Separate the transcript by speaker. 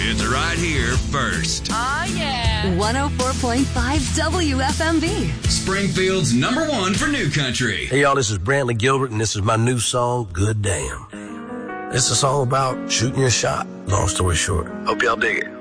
Speaker 1: It's right here first.
Speaker 2: Oh, yeah.
Speaker 3: 104.5 WFMB.
Speaker 1: Springfield's #1 for new country.
Speaker 4: Hey, y'all, this is Brantley Gilbert, and this is my new song, Good Damn. It's a song about shooting your shot, long story short. Hope y'all dig it.